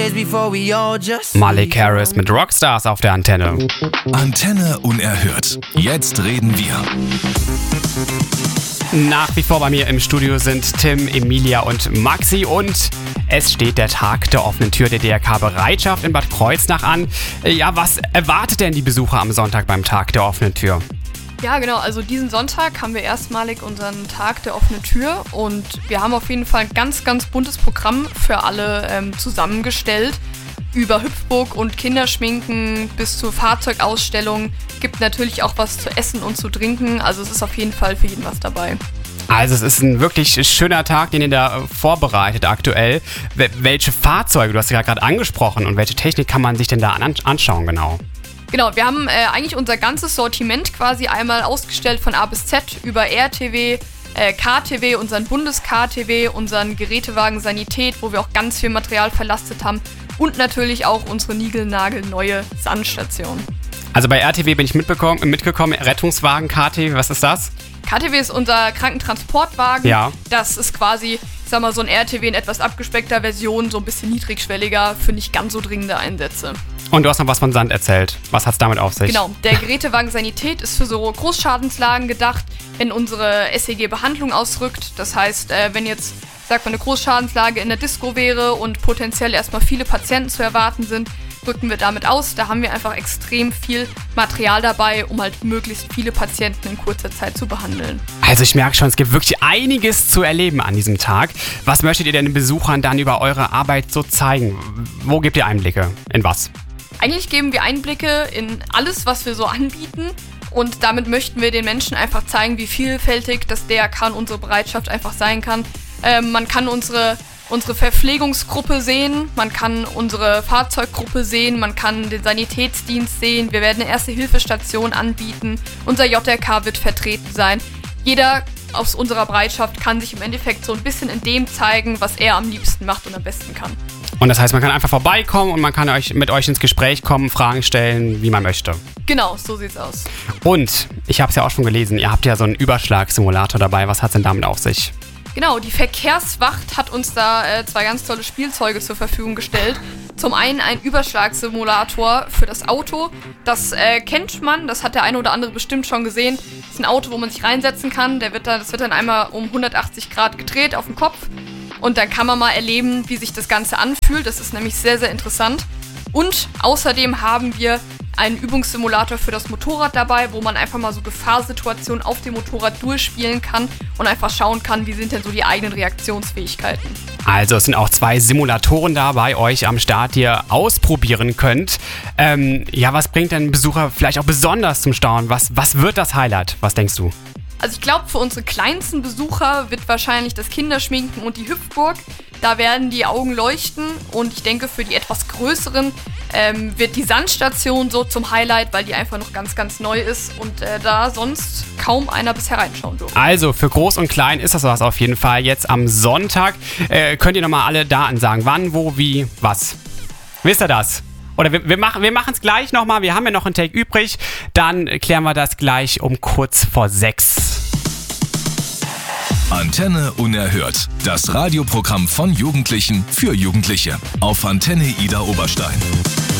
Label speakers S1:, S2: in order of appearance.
S1: Malik Harris mit Rockstars auf der Antenne.
S2: Antenne unerhört. Jetzt reden wir.
S1: Nach wie vor bei mir im Studio sind Tim, Emilia und Maxi und es steht der Tag der offenen Tür der DRK-Bereitschaft in Bad Kreuznach an. Ja, was erwartet denn die Besucher am Sonntag beim Tag der offenen Tür?
S3: Ja, genau. Also diesen Sonntag haben wir erstmalig unseren Tag der offenen Tür und wir haben auf jeden Fall ein ganz, ganz buntes Programm für alle zusammengestellt. Über Hüpfburg und Kinderschminken bis zur Fahrzeugausstellung. Gibt natürlich auch was zu essen und zu trinken. Also es ist auf jeden Fall für jeden was dabei.
S1: Also es ist ein wirklich schöner Tag, den ihr da vorbereitet aktuell. Welche Fahrzeuge, du hast ja gerade angesprochen, und welche Technik kann man sich denn da anschauen genau?
S3: Genau, wir haben eigentlich unser ganzes Sortiment quasi einmal ausgestellt von A bis Z über RTW, KTW, unseren Bundes-KTW, unseren Gerätewagen Sanität, wo wir auch ganz viel Material verlastet haben und natürlich auch unsere niegelnagelneue Sandstation.
S1: Also bei RTW bin ich mitgekommen, Rettungswagen, KTW, was ist das?
S3: KTW ist unser Krankentransportwagen.
S1: Ja.
S3: Das ist quasi, so ein RTW in etwas abgespeckter Version, so ein bisschen niedrigschwelliger für nicht ganz so dringende Einsätze.
S1: Und du hast noch was von Sand erzählt. Was hat's damit auf sich?
S3: Genau, der Gerätewagen Sanität ist für so Großschadenslagen gedacht, wenn unsere SEG-Behandlung ausrückt. Das heißt, wenn jetzt, eine Großschadenslage in der Disco wäre und potenziell erstmal viele Patienten zu erwarten sind, rücken wir damit aus. Da haben wir einfach extrem viel Material dabei, um halt möglichst viele Patienten in kurzer Zeit zu behandeln.
S1: Also ich merke schon, es gibt wirklich einiges zu erleben an diesem Tag. Was möchtet ihr denn den Besuchern dann über eure Arbeit so zeigen? Wo gebt ihr Einblicke? In was?
S3: Eigentlich geben wir Einblicke in alles, was wir so anbieten. Und damit möchten wir den Menschen einfach zeigen, wie vielfältig das DRK und unsere Bereitschaft einfach sein kann. Man kann unsere Verpflegungsgruppe sehen, man kann unsere Fahrzeuggruppe sehen, man kann den Sanitätsdienst sehen, wir werden eine Erste-Hilfe-Station anbieten, unser JRK wird vertreten sein. Jeder aus unserer Bereitschaft kann sich im Endeffekt so ein bisschen in dem zeigen, was er am liebsten macht und am besten kann.
S1: Und das heißt, man kann einfach vorbeikommen und man kann mit euch ins Gespräch kommen, Fragen stellen, wie man möchte.
S3: Genau, so sieht's aus.
S1: Und, ich habe es ja auch schon gelesen, ihr habt ja so einen Überschlagssimulator dabei. Was hat's denn damit auf sich?
S3: Genau, die Verkehrswacht hat uns da 2 ganz tolle Spielzeuge zur Verfügung gestellt. Zum einen ein Überschlagssimulator für das Auto. Das kennt man, das hat der eine oder andere bestimmt schon gesehen. Das ist ein Auto, wo man sich reinsetzen kann. Das wird dann einmal um 180 Grad gedreht auf den Kopf. Und dann kann man mal erleben, wie sich das Ganze anfühlt. Das ist nämlich sehr, sehr interessant. Und außerdem haben wir einen Übungssimulator für das Motorrad dabei, wo man einfach mal so Gefahrsituationen auf dem Motorrad durchspielen kann und einfach schauen kann, wie sind denn so die eigenen Reaktionsfähigkeiten.
S1: Also es sind auch 2 Simulatoren da bei euch am Start, die ihr ausprobieren könnt. Was bringt denn Besucher vielleicht auch besonders zum Staunen? Was wird das Highlight? Was denkst du?
S3: Also ich glaube, für unsere kleinsten Besucher wird wahrscheinlich das Kinderschminken und die Hüpfburg. Da werden die Augen leuchten und ich denke, für die etwas größeren wird die Sandstation so zum Highlight, weil die einfach noch ganz, ganz neu ist und da sonst kaum einer bisher reinschauen durfte. Also
S1: für Groß und Klein ist das was auf jeden Fall. Jetzt am Sonntag könnt ihr nochmal alle Daten sagen. Wann, wo, wie, was. Wisst ihr das? Oder wir machen es gleich nochmal. Wir haben ja noch einen Take übrig. Dann klären wir das gleich um kurz vor 6.
S2: Antenne unerhört. Das Radioprogramm von Jugendlichen für Jugendliche. Auf Antenne Ida Oberstein.